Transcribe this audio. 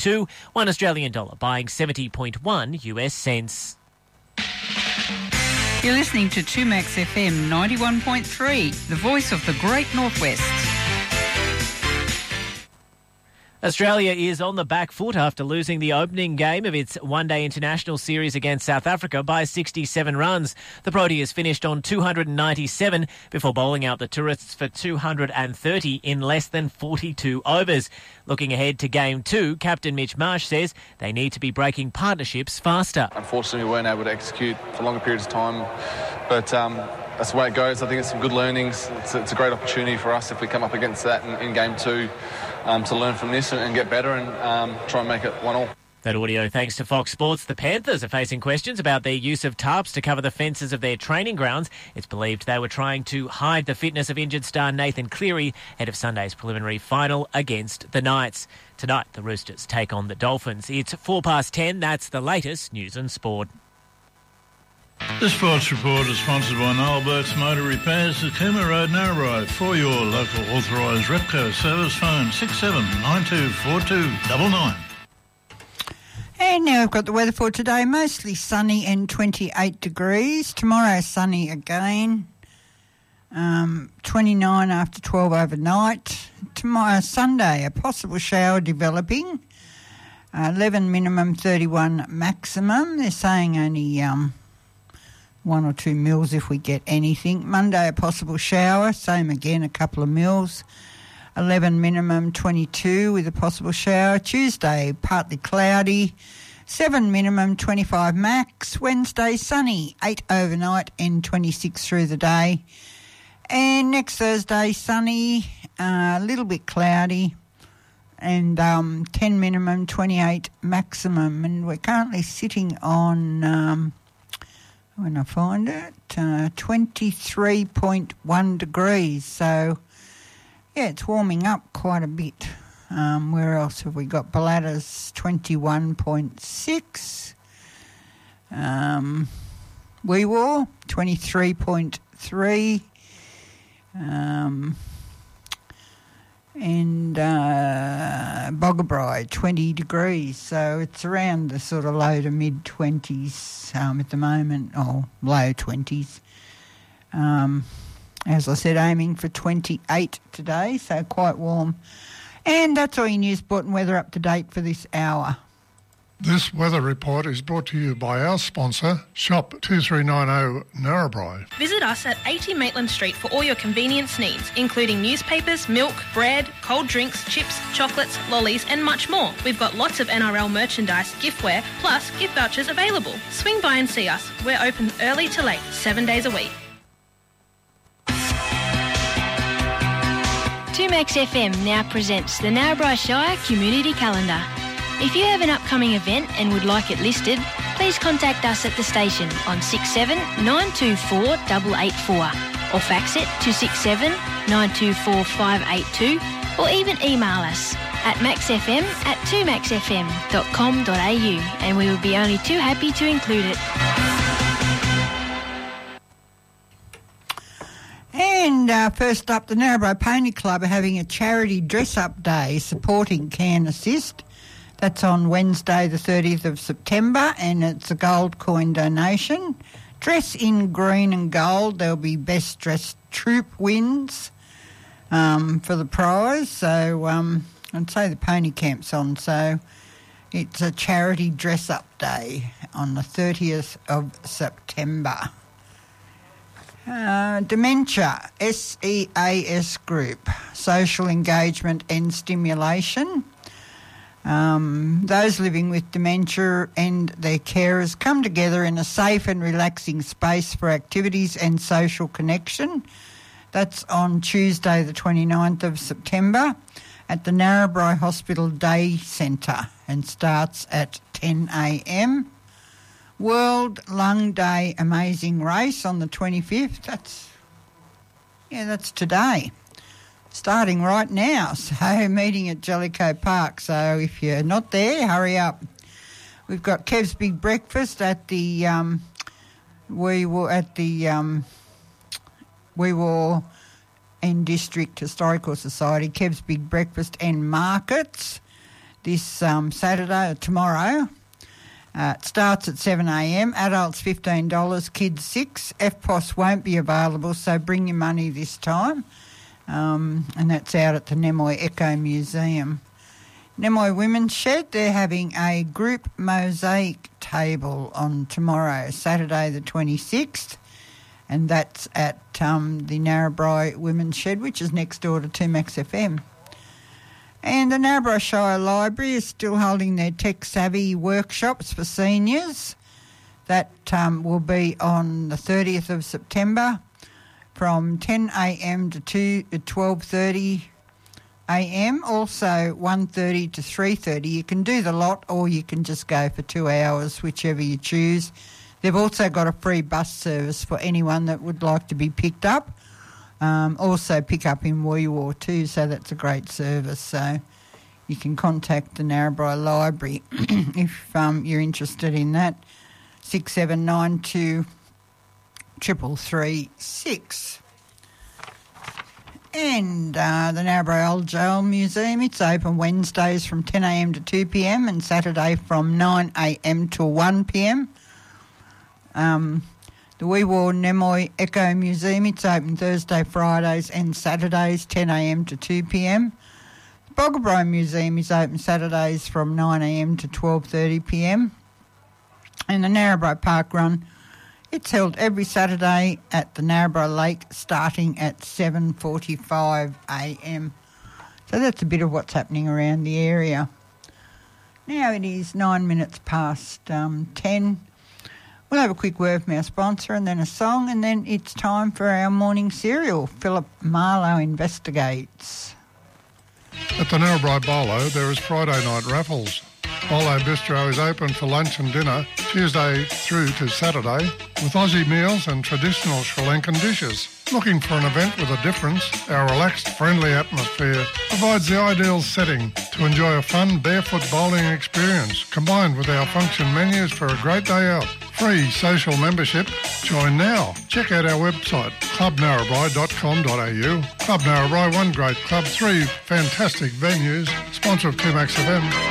2, 1 Australian dollar buying 70.1 US cents. You're listening to 2Max FM 91.3, the voice of the Great Northwest. Australia is on the back foot after losing the opening game of its one-day international series against South Africa by 67 runs. The Proteas finished on 297 before bowling out the Tourists for 230 in less than 42 overs. Looking ahead to Game 2, Captain Mitch Marsh says they need to be breaking partnerships faster. Unfortunately, we weren't able to execute for longer periods of time, but that's the way it goes. I think it's some good learnings. It's a great opportunity for us if we come up against that in Game 2. To learn from this and get better and try and make it 1-1. That audio thanks to Fox Sports. The Panthers are facing questions about their use of tarps to cover the fences of their training grounds. It's believed they were trying to hide the fitness of injured star Nathan Cleary ahead of Sunday's preliminary final against the Knights. Tonight, the Roosters take on the Dolphins. It's 10:04. That's the latest news and sport. This sports report is sponsored by Noel Burke's Motor Repairs at Cooma Road, Narrabri. For your local authorised Repco service, phone 67924299. And now we've got the weather for today. Mostly sunny and 28 degrees. Tomorrow sunny again. 29 after 12 overnight. Tomorrow Sunday, a possible shower developing. 11 minimum, 31 maximum. They're saying only 1 or 2 mils if we get anything. Monday, a possible shower. Same again, a couple of mils. 11 minimum, 22 with a possible shower. Tuesday, partly cloudy. 7 minimum, 25 max. Wednesday, sunny. 8 overnight and 26 through the day. And next Thursday, sunny. A little bit cloudy. And 10 minimum, 28 maximum. And we're currently sitting on... when I find it, 23.1 degrees. So, yeah, it's warming up quite a bit. Where else have we got? Balada's 21.6. Weewar, 23.3. And Boggabri, 20 degrees. So it's around the sort of low to mid-20s at the moment, or low 20s. As I said, aiming for 28 today, so quite warm. And that's all your news, sport and weather up to date for this hour. This weather report is brought to you by our sponsor, Shop 2390 Narrabri. Visit us at 80 Maitland Street for all your convenience needs, including newspapers, milk, bread, cold drinks, chips, chocolates, lollies and much more. We've got lots of NRL merchandise, giftware, plus gift vouchers available. Swing by and see us. We're open early to late, 7 days a week. 2Max FM now presents the Narrabri Shire Community Calendar. If you have an upcoming event and would like it listed, please contact us at the station on 67 924 884 or fax it to 67 924 582 or even email us at maxfm@2maxfm.com.au and we will be only too happy to include it. And first up, the Narrabri Pony Club are having a charity dress-up day supporting Can Assist. That's on Wednesday the 30th of September and it's a gold coin donation. Dress in green and gold. There'll be best dressed troop wins for the prize. So I'd say the pony camp's on. So it's a charity dress-up day on the 30th of September. Dementia, SEAS Group, Social Engagement and Stimulation. Those living with dementia and their carers come together in a safe and relaxing space for activities and social connection. That's on Tuesday the 29th of September at the Narrabri Hospital Day Centre and starts at 10 a.m. World Lung Day Amazing Race on the 25th. That's today. Starting right now. So meeting at Jellicoe Park. So if you're not there, hurry up. We've got Kev's Big Breakfast at the Weewar and District Historical Society. Kev's Big Breakfast and Markets. this Saturday or tomorrow. It starts at 7 a.m. Adults $15, kids $6. FPOS won't be available, so bring your money this time. And that's out at the Nemoy Eco Museum. Nemoy Women's Shed, they're having a group mosaic table on tomorrow, Saturday the 26th, and that's at the Narrabri Women's Shed, which is next door to 2Max FM. And the Narrabri Shire Library is still holding their Tech Savvy workshops for seniors. That will be on the 30th of September from 10 a.m. to 12:30 a.m. Also 1:30 to 3:30. You can do the lot or you can just go for 2 hours, whichever you choose. They've also got a free bus service for anyone that would like to be picked up. Also pick up in Wee Waa too, so that's a great service. So you can contact the Narrabri Library if you're interested in that. 6792 3336. And the Narrabri Old Jail Museum, it's open Wednesdays from 10 a.m. to 2 p.m. and Saturday from 9 a.m. to 1 p.m. The Wee Waa Nemoy Eco Museum, it's open Thursday, Fridays and Saturdays, 10 a.m. to 2 p.m. The Boggabro Museum is open Saturdays from 9 a.m. to 12:30 p.m. And the Narrabri Park Run, it's held every Saturday at the Narrabri Lake starting at 7:45 a.m. So that's a bit of what's happening around the area. Now it is 9 minutes past 10. We'll have a quick word from our sponsor and then a song, and then it's time for our morning cereal. Philip Marlowe investigates. At the Narrabri Bolo, there is Friday night raffles. Bolo Bistro is open for lunch and dinner Tuesday through to Saturday with Aussie meals and traditional Sri Lankan dishes. Looking for an event with a difference? Our relaxed, friendly atmosphere provides the ideal setting to enjoy a fun barefoot bowling experience combined with our function menus for a great day out. Free social membership. Join now. Check out our website, clubnarrabri.com.au. Club Narrabri, one great club, 3 fantastic venues. Sponsor of 2Max FM.